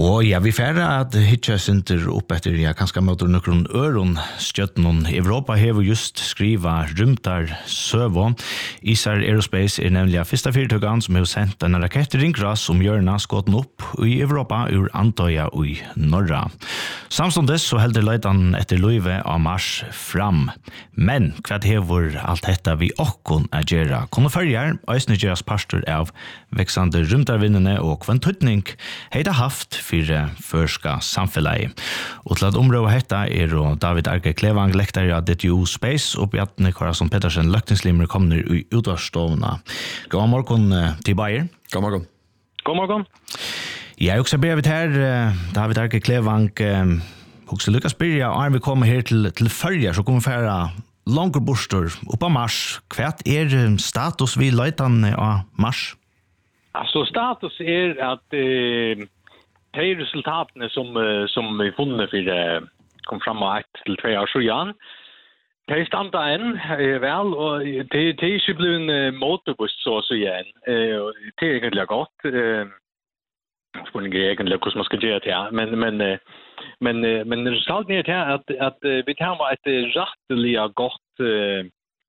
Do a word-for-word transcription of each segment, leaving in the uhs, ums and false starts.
Og ja, vi færre at hitja sinter opp etter, ja, kanskje møter noen øron støtten. Europa har just skriva rymtar søvå. Isar Aerospace er nemlig første fyrtøkene som har sendt en rakett ringras som hjørna skåten opp i Europa ur Antøya i Norra. Samståndes så helder løytan etter løyve av Mars fram. Men hva hever alt dette vi okkon er gjerra? Kunne følger, øysene gjeras pastor av veksande rymtarvinnene og kvantutning heida haft fyrir førska samfellet. Og til at området hetta er David Arke Klevang, lektar av D T U Space, og Bjarne Korason Pettersen, løktingslimer, kommer i utvarstovna. God morgen til Bayer. God morgen. God morgen. Jeg også ber vi her, David Arke Klevang, også lykkes byrja, og vi kommer her til, til følger, så kommer vi fære langer borster opp av Mars. Hva er status vi løytan av Mars? Altså, status er at eh, de resultatene som, som vi funnet for eh, kom fram av ett til tre år siden, de standa enn eh, vel, og de, de er ikke blevet en motorbust så å si igjen. Eh, det er egentlig godt. Eh, Spørningen er egentlig hvordan man skal gjøre det, men, men, men, men resultaten er til at, at vi tar med et rettelig godt eh,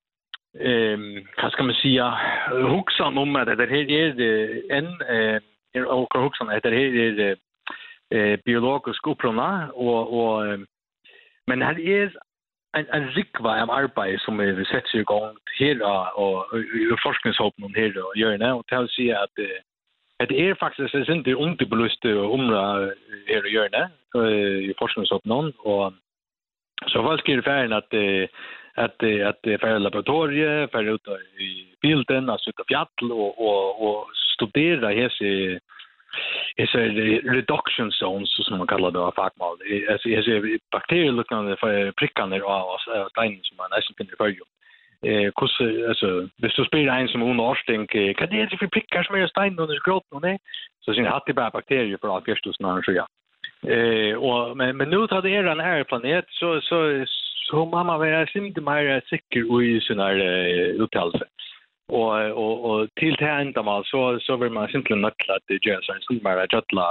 Um, hva skal man si, hoksan om at det her er en, er og hoksan at det her er uh, biologisk opprona, og, og, men her er en, en rikva av arbeid som er sett seg i gang her og i forskningshåpen her og gjør det, og til å si at uh, det er faktisk en sinter underbelyst område her og gjør det i forskningshåpen, og så folk er ferdig at uh, att att för laboratoriet för ut i bilden alltså ut av fjäll och och och studera hese hese reduction zones som man kallar det av fackmål. Alltså hese bakterieliknande prickarna av stein som man nästan finner för ju. Eh kus alltså det så spelar en som under årstänk kan det är för prickar som är stein under gråten och nej så sin hade bara bakterier för att förstå såna så ja. Eh och men men nu tar det är den här planet så så så mamma var simpelt mer sikker i sin här uttalelse. Och och och till det ända mal så så vill man simpelt nødt att det gör så en mer jättla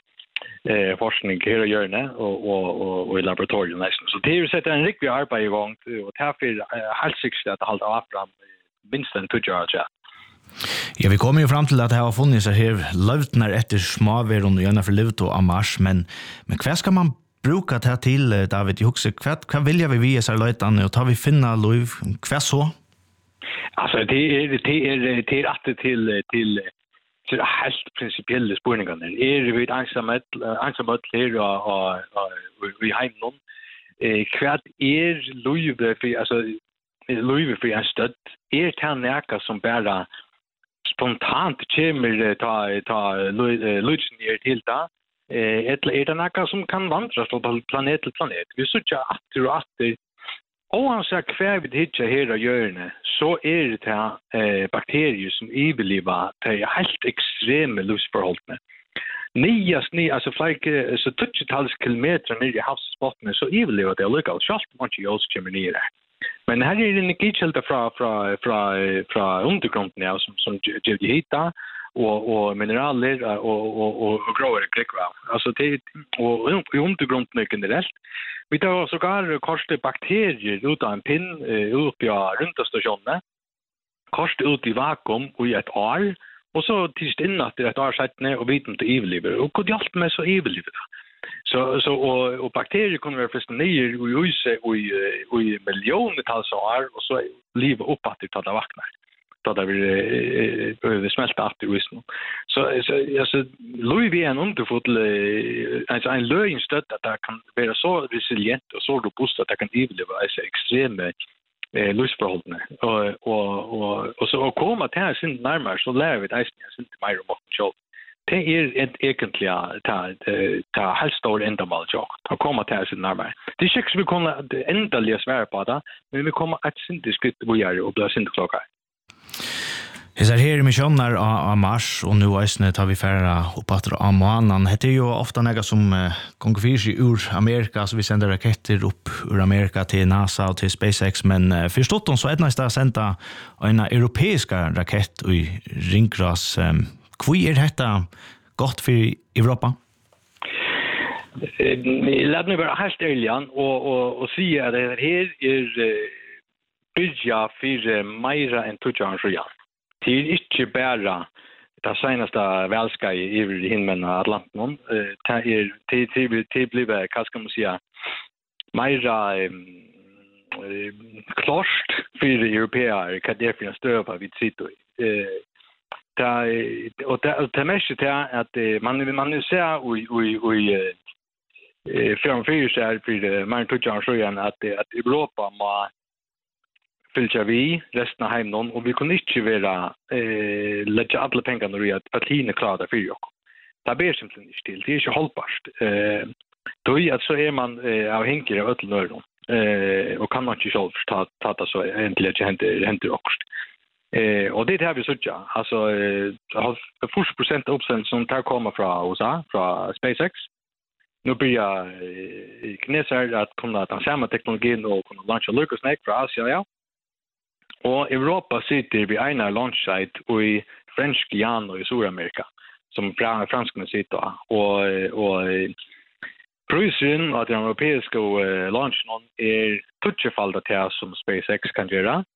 eh forskning här och göra det och och och i laboratoriet nästan. Så det är ju sätta en riktig arbete igång och ta för helt säkert att hålla av fram minst en tjugo. Ja, vi kommer ju fram till att det har funnits här lövtnar efter småveron och gärna för livet och Mars, men men vad ska man bruka det till, David? Jag husker, vad vill jag vi via sig löjtande och tar vi finna lov, vad så? Alltså, det är det är det är att till till till helt principiella spårningar. Är det vid ensamhet ensamhet här och och vi har någon eh kvart är lov för alltså lov för en stöd är kan näka som bara spontant kommer ta ta luchen ner till där. Eh ett är det något som kan vandra från planet till planet. Vi söker att och att och han säger kvar vid hitcha här och görne så är det eh bakterier som överlever till helt extrema luftsförhållanden. Nias ni alltså flyg så tusentals kilometer ner i havsbotten så överlever det lokalt schalt man ju också kommer ner. Men här är det en kitchelde från från från från undergrunden som som ger hitta och och mineraler och och och gröare kräkva. Alltså det och i undergrunden generellt. Vi tar så gar koste bakterier ut av en pinn upp ja runt stationen. Koste ut i vakuum och i ett år och så tills innan att det år sättne och viten till överlever. Och vad hjälper med så överlever. Så så och och bakterier kommer vara först ner och i sig och i och i miljontals år och så lever upp att det tar vaknar. Då där vi vi smälta att det visst. Så så alltså Louis V en underfotel alltså en lögnstöd att det kan vara så resilient och så robust att det kan överleva alltså extrema eh lustförhållanden och och och och så och komma till sin närmare så lär vi det är inte mer om control. Det är ett egentligen ta ta helt stor ändamål jag att komma till sin närmare. Det är säkert vi kommer ändliga svär på det men vi kommer att synte skritt vad gör och blir synte klockan. Jeg ser her i missioner av Mars, og nå eisne tar vi færre oppatter av månen. Det er jo ofte noe som gonger fyrs i ur Amerika, så vi sender raketter opp ur Amerika til NASA og til SpaceX, men forstått om så er det næste sendt en europeisk rakett i ringgras. Hvor er dette godt for Europa? Låt mig vara helt ärlig och och och säga att det här är bygga för mera än tjugo. Det är inte bara det senaste välska i himlen Atlanten. Det är det det det blir vad ska man säga mera klart för européer kan det finnas stöd på vid sitt eh ta och det det mest är att man man nu ser oj oj oj eh från för sig för man tog ju så igen att att Europa må fylla vi resten av hemmen och vi kunde inte vara eh lägga alla pengarna i att att hinna klara för oss. Det blir simpelthen inte till. Det är inte hållbart. Eh då är så är man avhängig av alla nörden. Eh och kan man inte själv ta ta det så egentligen händer händer också. Eh och det har vi så ja. Alltså eh fyrtio procent av uppsändningen som tar komma från U S A, från SpaceX. Nu blir jag eh, knäsar att kunna ta samma teknologin och kunna launcha Lucas Neck från Asien, ja. Och Europa sitter vid en launch site i French Guiana och i Sydamerika som franskarna sitter och och prisen av den europeiska launchen är tutchefaldat här som SpaceX kan göra.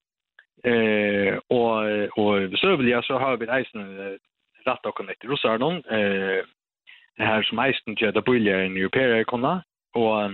Eh och och så vill jag så har vi isen rätt att connecta russarna eh här som isen gör det buljar i Europa kunna och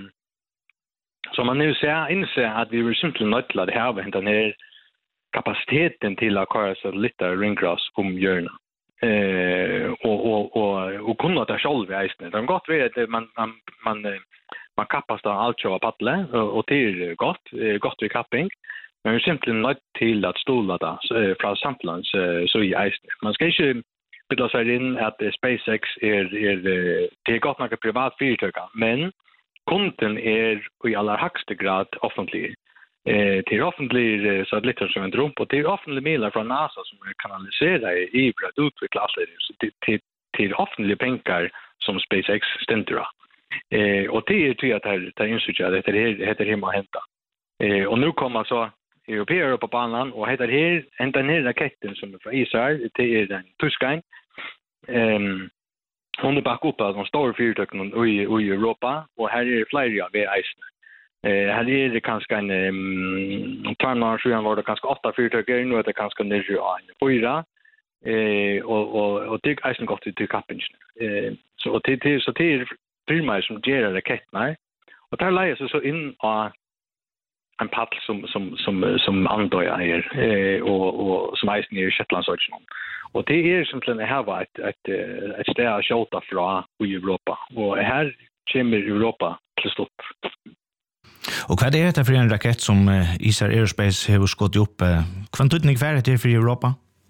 så man nu ser inser att vi vill simpelt nötla det här med den här kapaciteten till att köra så lite ringgrass om hjörna. Eh och och och och kunna ta själv i isen. Det har gått vet att man man man man kapastar allt så paddla och det är gott gott vid kapping. Men vi är simpelthen nødt til at ståle det fra samtlands så i eisen. Man skal ikke bytte seg inn at SpaceX er, er, det er godt nok privat fyrtøkker, men kunden er i aller høyeste grad offentlig. Eh, det er offentlig satellitter som venter opp, og det er offentlige midler fra NASA som er kanaliseret i for at utvikle alle det. Det, det er offentlige penger som SpaceX stender. Eh, og det er til at det er innskyttet at det heter hjemme å hente. Eh, og nå kommer så europeer på banan och heter här ända ner raketten som är från Israel det är den tyskan ehm hon är back upp av de stora fyrtöken i i Europa och här är det flera av isen eh här är det kanske en um, tärnar så var det kanske åtta fyrtöken nu är det kanske ner i fyra eh och och och det är isen gått till kappen eh så det det så det är primär som ger raketterna och där lägger sig så in och en paddel som som som som andoja här eh och och som är i Shetlandsöarna. Och det är simpelthen det här var ett ett ett ställe att skjuta från i Europa och här kommer Europa till stopp. Och vad är det för en raket som Isar Aerospace har skott upp? Kvantutning för det för Europa?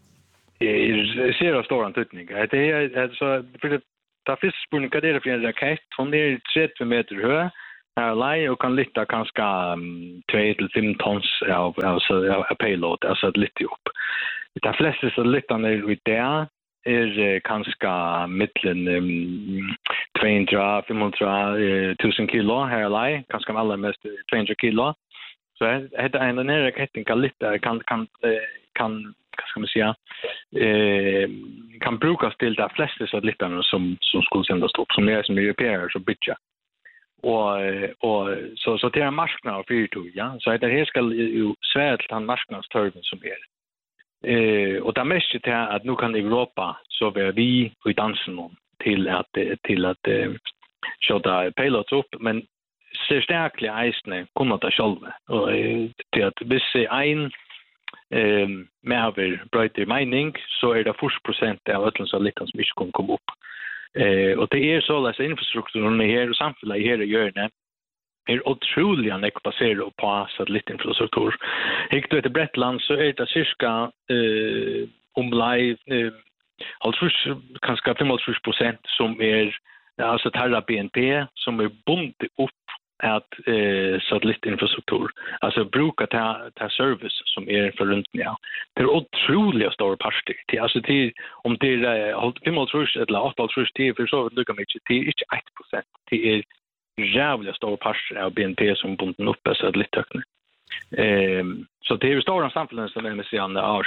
Det ser jag stor antutning. Det är så för det ta fisk på en kadera för en raket som är trettio meter hög. Här lei och kan lyfta kanske två till fem tons av alltså av payload alltså att lyfta upp. Det flesta så lyfta ner ut där är kanske mitten tvåhundra till femhundra tusen kilo här lei kanske allra mest tvåhundra kilo. Så det är en nära raketten kan lyfta kan kan kan vad ska man säga eh kan brukas till det flesta så lyfta som som skulle sändas upp som är som europeer så bitcha. Och och så så det är en marknad för det ja så det här ska ju svärt han marknadstörven som är eh och det mest är att nu kan Europa så vi vi i dansen till att till att köra pilots upp men så starkliga isne kommer att själva och det att vissa en eh med över brighter mining så är det fyrtio procent av allt som lyckas som inte kommer upp. Eh och det är så att infrastrukturen här och samhället här gör det är otroligt att basera på satellitinfrastruktur. Hick du ett brett land så är det cirka eh om live eh alltså kanske femtio procent som är alltså tarra B N P som är bundet upp att eh satellitinfrastruktur alltså bruka ta ta service som är för runt ja det är otroligt stor parti till alltså till om det är femtio eller åttio procent för så lukar mycket till inte ett procent det är jävla stor parti av B N P som bunden upp så lite högt. Ehm så det är ju stora samhällen som är med sig andra arska.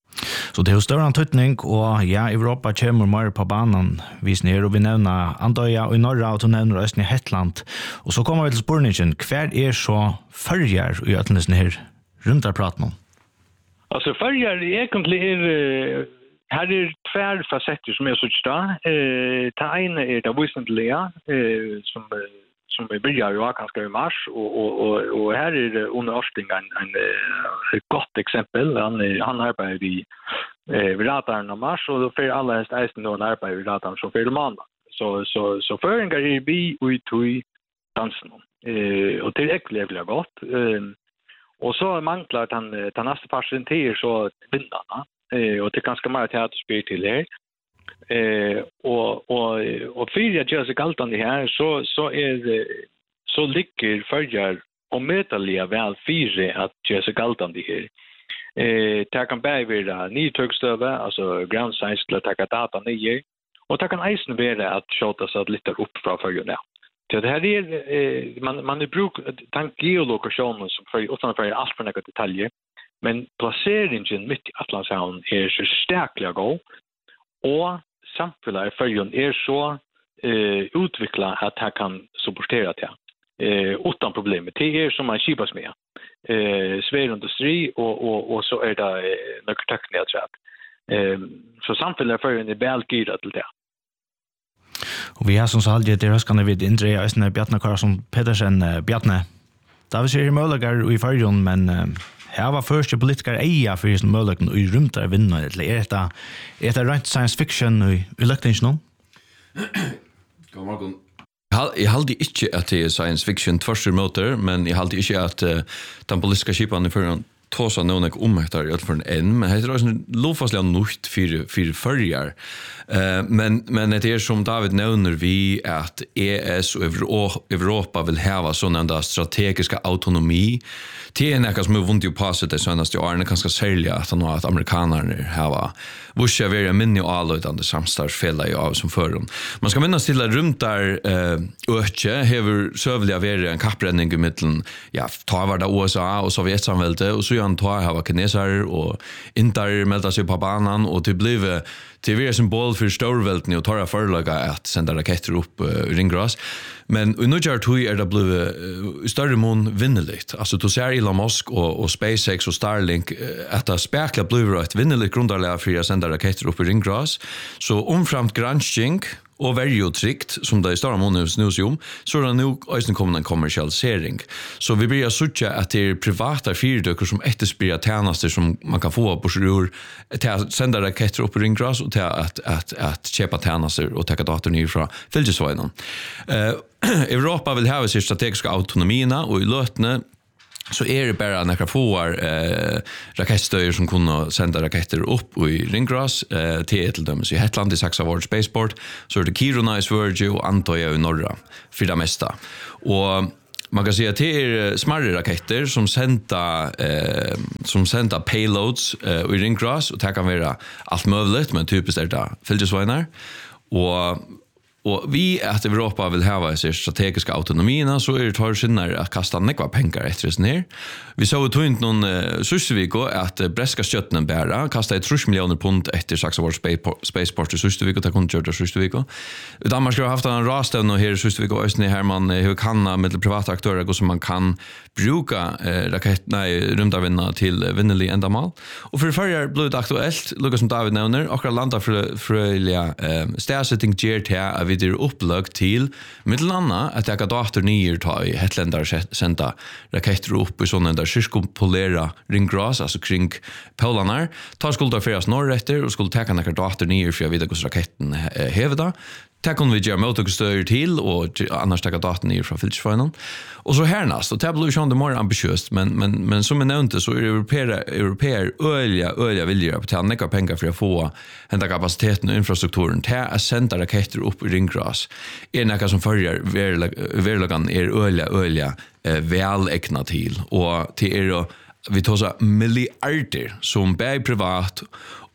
Så det er jo større antydning, og ja, Europa kommer mer på banan vis ner, og vi nevner Andøya og i Norra, og du nevner Østen i Hetland. Og så kommer vi til spørningen, hver er så følger i øtlenesen her rundt der praten om? Altså, følger egentlig er, her er tver fasetter som er så større. Det ene er det visentlige, som som vi börjar ju ganska i mars och och och och här är det under Örsting en en ett gott exempel. Han han arbetar i eh vid radarn i mars och då för alla häst ästen då arbetar vid radarn så för måndag. Så så så föringar är vi ut i dansen. Eh och det är äckligt gott. Eh och så manglar han den nästa passen till så vindarna. Eh och det är ganska mycket teaterspel till det. Eh och och och för jag gör så kallt det här så så är så ligger följer och metalliga väl fyra att göra så kallt det här. Eh ta kan bära vara ny tögstöva alltså ground science att ta data ner och ta kan isen vara att skjuta så att lite upp från följerna. Så det här är man man är bruk tank geolokationen som för utan för allt för några detaljer men placeringen mitt i Atlantshavn är så starkliga gå och samfunnet följen är så eh utveckla att det kan supportera det. Eh utan problem. Det är som man skibas med. Eh svär industri och och och så är det eh, några tekniker tror jag. Eh så samfunnet följen är väl girat till det. Och vi har som så alltid det ska vi Indre Östne Bjarne Karlsson Pedersen Bjarne. Där vi ser möjligheter i följen men här var första politiker eja för just möjligheten i rumt där vinna eller är det är det rent science fiction i election? God morgon. Jag håller inte att det är science fiction tvärsur motor men jag håller inte att uh, den politiska skipan i förrän tåsa någon om det i alla fall en men det är också lovfastliga nytt för för förjar. Uh, men men det är som David nämner vi att E S och Europa vill ha sån enda strategiska autonomi. Det är något som är vunnit ju på sig det senaste åren ganska särskilt att nå att amerikanerna har vuxit över en minne och allutande samstarfälla i av som för dem. Man ska minnas till att runt där öke har sövliga vara en kappränning i mitten ja ta var det U S A och Sovjetsamväldet och så ju antar har kineser och inte melda sig på banan och det blev det är en symbol för storvälten och torra förlaga att sända raketter upp uh, ringgras. Men nu gör det är det blivit uh, större mån vinnerligt. Alltså du ser Elon Musk och, och SpaceX och Starlink uh, att det spekla blivit ett vinnerligt grundarläge för att sända raketter upp i ringgras. Så omframt granskning och väldigt tryggt som det är stora mån snus om så är det nu också kommer en kommersialisering. Så vi börjar söka att det är privata företag som efterspeglar tjänster som man kan få på sjur till att sända raketter upp i ringgras och till att att att köpa tjänster och ta datorn ifrån fältsvägen. Eh Europa vill ha sin strategiska autonomina och i lötne så är det bara några få eh, rakettstöjer som kunde sända raketter upp i ringgras eh, till till dem. Så i Hetland i Saxavård Spaceport så är det Kiruna i Sverige och Andøya i Norra för det mesta. Och man kan säga att det är smarre raketter som sända eh, som sända payloads eh, i ringgras och det kan vara allt möjligt men typiskt är det fältsvägnar och Och vi att Europa vill ha sin strategiska autonomina så är det tar sinnar att kasta nekva pengar efter det ner. Vi såg ju inte någon uh, Suseviko att uh, Breska stjötnen bära kasta ett tre miljoner pund efter Saxavård Spaceport i Suseviko ta kunde köra Suseviko. Danmark har haft en rastävn och här i Suseviko östne här man hur kan med privata aktörer gå som man kan bruka uh, raket nej rymdarvinna till uh, vinnelig ändamål. Och för förr blev det aktuellt Lucas som David nämner och landa för fröliga uh, stärsetting ger till vi det upplagt till mellanna att jag dator nyer ta i Hetländar sända raketter upp i såna där cirkumpolera ringgras alltså kring polarna ta skulda för oss norrötter och skulle ta några dator nyer för jag vet hur raketten hävda. Det kan vi göra motorstöjer till och annars ta datorn ner från fältsvägen. Och så härnast, och det blir ju inte mer ambitiöst, men, men, men som jag nämnde så är europeer, europeer öliga, öliga viljor på att ta mycket pengar för att få hända kapaciteten och infrastrukturen till att sända raketter upp i ringgras. Är något som följer verkligen är öliga, öliga eh, välägna till. Och till er vi tar så miljarder som bär privat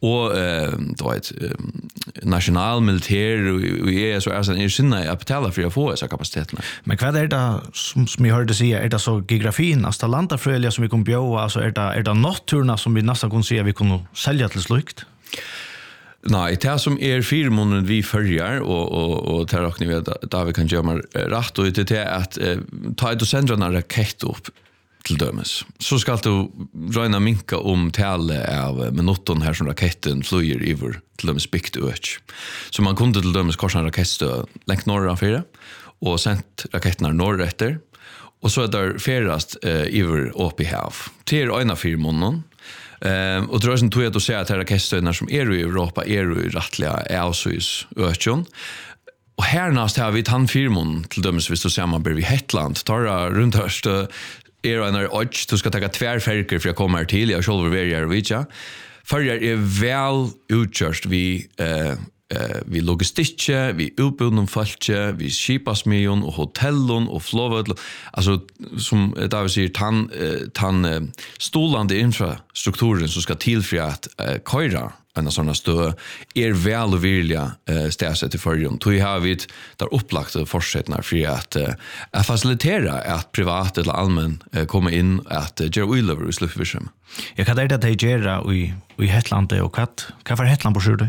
och eh då ett national militär och är så är det sinna att betala för att få dessa kapaciteterna. Men vad är det som, som jag hörde säga, är det så geografin, alltså landafröliga som vi kommer bjöa, alltså är det, är det naturerna som vi nästan kan se att vi kan sälja till slukt? Nej, det som är fyra månader vi följer och och och tar och ni vet där vi kan göra rätt och det är att eh, ta ett och sända en raket upp till dömes. Så ska du räna minka om tale av minuton här som raketten flyger över till dömes byggt öch. Så man kunde till dömes korsa en raketstö längt norra fyra och sent raketterna norrötter. Och så är där färast eh, över upp i hav. Till ena fyra månader. Ehm och tror jag tog att säga att det är rakettstönar som är i Europa är i rättliga Auschwitz öchon. Och härnast har vi tandfirmon till dömes visst så sammanber vi Hetland tar runt hörst är en och du ska ta tvärfärker för att komma här till jag själv vill jag vita. För jag är väl utjust vi eh Uh, vi logistik, vi utbildning folk, vi skipasmion och hotellon och flowödl. Alltså som David säger tan uh, tan uh, stolande infrastrukturen som ska till för att uh, köra en sån stö är väl och vilja uh, stäsa till förrum. Då har vi där upplagt fortsättningar för att uh, facilitera att privat eller allmän uh, komma in att uh, göra över i slutförsum. Jag kan det att göra i i Hetland och katt. Vad för Hetland på sjön?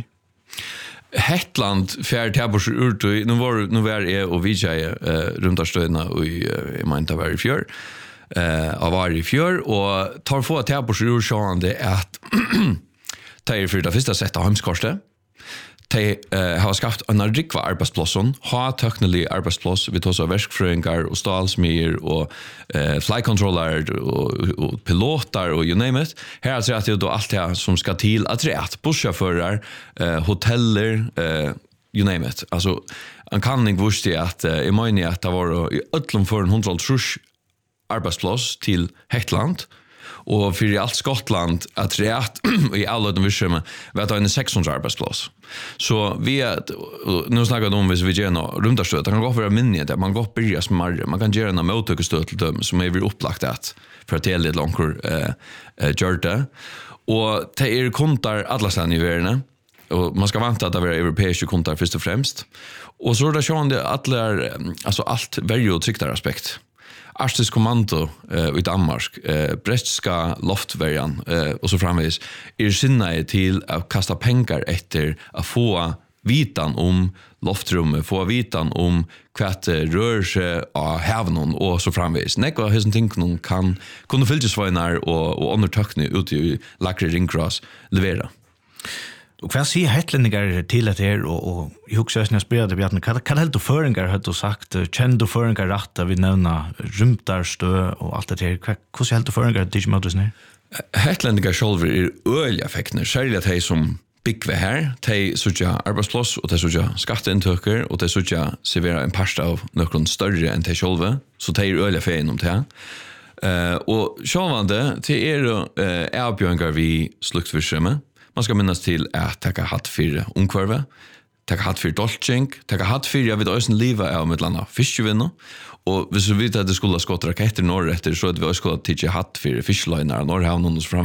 Hetland fjärde tabors ut nu var nu var är och vi säger eh runt där stöna och i Manta var i fjör eh av var i fjör och tar få tabors ur sjönde att ta er för det första sätta hemskoste de uh, har skaffat en rikva arbetsplatsen, har teknisk arbetsplats, vi tar så verkfröingar och stalsmyr och uh, flycontroller och, och piloter och you name it. Här är det att då allt det som ska till att rätt busschaufförer, uh, hoteller, uh, you name it. Alltså en kanning visste att uh, i meningen att det var i öllum för en hundra trus arbetsplats till Hetland. Och för i allt Skottland att rätt i alla de visserna vet jag en sexhundra arbetsplats. Så vi är nu snackar de om vis vi gör runt där så att kan gå för minne där man går börja smarre man kan göra en motorkostöd till dem som är vi upplagt att för att det är lite långkor eh görte och det är kontar alla sen i världen och man ska vänta att det är europeiska kontar först och främst. Och så är det sjön det alla alltså allt väldigt och tryckta aspekt. Arktisk kommando uh, i Danmark, uh, Brestska loftvärjan uh, och så framvis är sinna till att kasta pengar efter att få vitan om loftrummet, få vitan om kvart rör sig av hävnen och så framvis. Nekva hesen ting någon kan kunna fylgesvagnar och, och undertökning ute i lackre ringcross levera. Och vad säger hetlänningar till att er och och i huxösna spelade Bjarne kan kan helt föringar har du sagt kände du föringar rätt vi nämna rymtarstö och allt det här hur helt föringar det ju modus ner hetlänningar själva är öliga effekter särskilt att hej som big vi här te såja arbetsplats och te såja skatteintäkter och te såja servera en pasta av någon större än te själva så te är öliga för inom det eh och självande te är eh erbjudningar vi sluktförsömme. Man ska minnas till att tacka hatt för ungkvarve, tacka hatt för dolching, tacka hatt för jag vet ösen liva är med landa fiskvinno och hvis vi vet att det skulle skotta raketter norr efter så att vi skulle teacha hatt för fishliner norr havnen och så fram